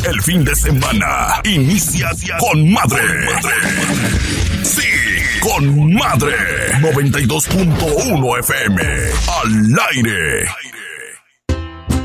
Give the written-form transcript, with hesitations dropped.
El fin de semana inicia con madre. Sí, con madre. 92.1 FM. Al aire.